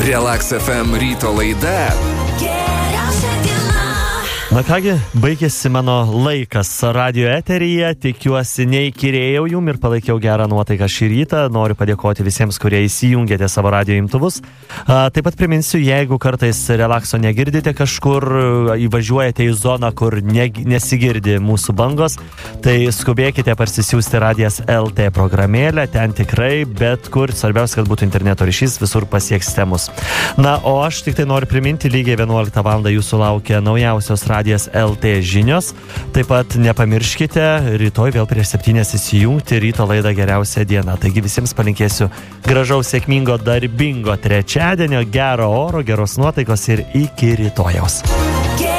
Relax FM ryto laida. Na kągi, baigėsi mano laikas radio eteryje, tikiuosi neįkyrėjau jum ir palaikiau gerą nuotaiką šį rytą. Noriu padėkoti visiems, kurie įsijungėte savo radio imtuvus. Taip pat priminsiu, jeigu kartais relakso negirdite kažkur, įvažiuojate į zoną, kur nesigirdi mūsų bangos, tai skubėkite parsisiųsti Radijas LT programėlę, ten tikrai bet kur, svarbiausia, kad būtų interneto ryšys, visur pasieksite mus. Na, o aš tik tai noriu priminti, lygiai 11 val. Jūsų laukia naujausios Radijas LT žinios. Taip pat nepamirškite, rytoj vėl prieš 7 įsijungti ryto laidą Geriausia diena. Taigi visiems palinkėsiu gražaus, sėkmingo, darbingo trečiadienio, gero oro, geros nuotaikos ir iki rytojaus.